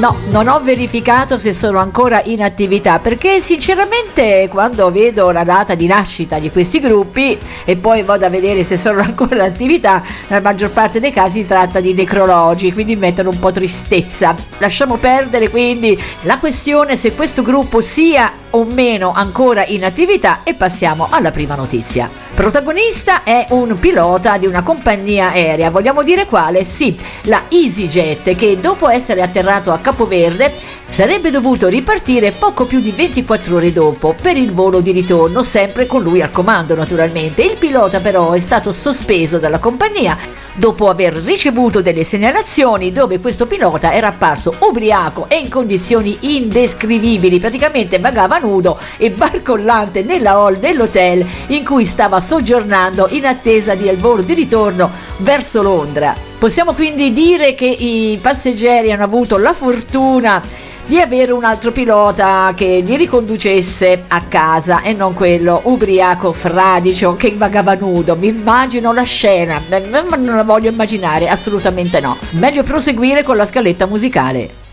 No, non ho verificato se sono ancora in attività, perché sinceramente quando vedo la data di nascita di questi gruppi e poi vado a vedere se sono ancora in attività, nella maggior parte dei casi si tratta di necrologi, quindi mettono un po' tristezza. Lasciamo perdere quindi la questione se questo gruppo sia o meno ancora in attività e passiamo alla prima notizia. Protagonista è un pilota di una compagnia aerea, vogliamo dire quale? Sì, la EasyJet, che dopo essere atterrato a Capoverde sarebbe dovuto ripartire poco più di 24 ore dopo per il volo di ritorno, sempre con lui al comando naturalmente. Il pilota però è stato sospeso dalla compagnia dopo aver ricevuto delle segnalazioni dove questo pilota era apparso ubriaco e in condizioni indescrivibili, praticamente vagava nudo e barcollante nella hall dell'hotel in cui stava soggiornando in attesa del volo di ritorno verso Londra. Possiamo quindi dire che i passeggeri hanno avuto la fortuna di avere un altro pilota che li riconducesse a casa e non quello ubriaco fradicio che vagava nudo. Mi immagino la scena, ma non la voglio immaginare, assolutamente no. Meglio proseguire con la scaletta musicale.